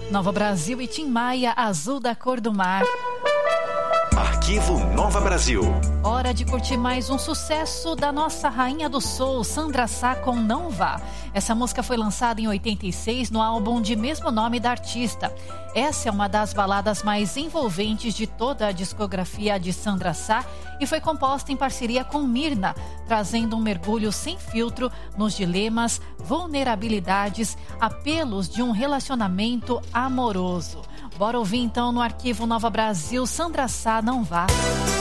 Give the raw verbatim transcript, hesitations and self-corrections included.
Nova Brasil e Tim Maia, Azul da Cor do Mar. Arquivo Nova Brasil. Hora de curtir mais um sucesso da nossa rainha do soul, Sandra Sá, com Não Vá. Essa música foi lançada em oitenta e seis no álbum de mesmo nome da artista. Essa é uma das baladas mais envolventes de toda a discografia de Sandra Sá e foi composta em parceria com Mirna, trazendo um mergulho sem filtro nos dilemas, vulnerabilidades, apelos de um relacionamento amoroso. Bora ouvir então no Arquivo Nova Brasil, Sandra Sá, Não Vá.